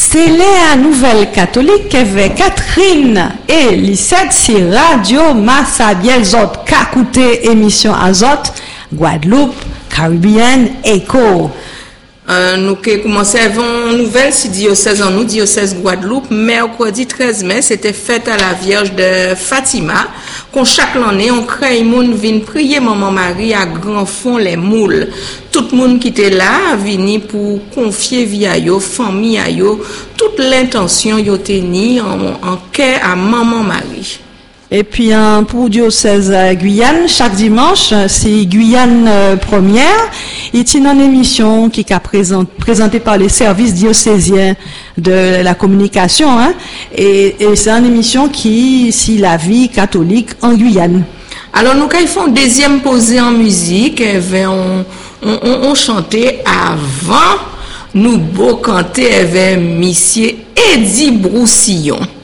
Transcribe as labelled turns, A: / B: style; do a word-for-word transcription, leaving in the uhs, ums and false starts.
A: C'est la nouvelle catholique avec Catherine et Lisette sur Radio Massabielle Zot Kakouté émission Azot Guadeloupe Caribbean Echo.
B: Euh, nous commençons une nouvelle si diocèse en nous, diocèse Guadeloupe, mercredi treize mai, c'était fête à la Vierge de Fatima. Qu'on chaque année, on crée moun vient prier Maman Marie à grand fond les moules. Tout le monde qui était là venu pour confier via yo, famille à yo, toute l'intention yo teni en, en cœur à Maman Marie.
A: Et puis hein, pour diocèse euh, Guyane, chaque dimanche, c'est Guyane euh, première. Il y a une émission qui est présent, présentée par les services diocésiens de la communication. Hein, et, et c'est une émission qui, si la vie catholique en Guyane.
B: Alors nous, quand ils font deuxième posée en musique, on, on, on, on chantait avant, nous beau canter avec Monsieur Eddie Broussillon.